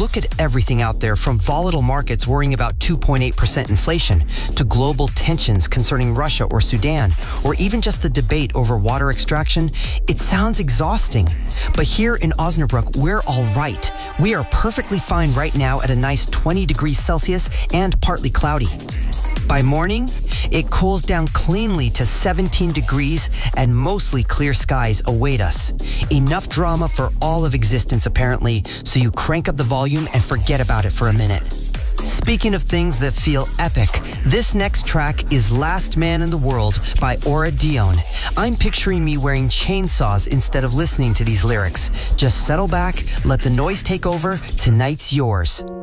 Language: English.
look at everything out there, from volatile markets worrying about 2.8% inflation to global tensions concerning Russia or Sudan, or even just the debate over water extraction, it sounds exhausting. But here in Osnabrück, we're all right. We are perfectly fine right now at a nice 20 degrees Celsius and partly cloudy. By morning, it cools down cleanly to 17 degrees and mostly clear skies await us. Enough drama for all of existence, apparently, so you crank up the volume and forget about it for a minute. Speaking of things that feel epic, this next track is Last Man in the World by Aura Dione. I'm picturing me wearing chainsaws instead of listening to these lyrics. Just settle back, let the noise take over. Tonight's yours.